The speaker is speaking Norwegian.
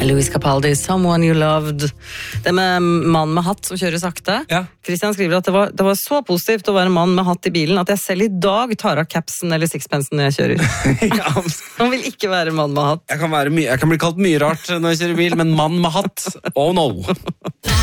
Louis Capaldi, Someone You Loved. Det med mann med hatt som kjører sakte. Ja. Christian skriver at det var så positivt å være mann med hatt i bilen at jeg selv i dag tar av capsen eller sixpensen når jeg kjører. Han vil ikke være mann med hatt. Jeg kan bli kalt mye rart når jeg kjører bil, men mann med hatt, oh no.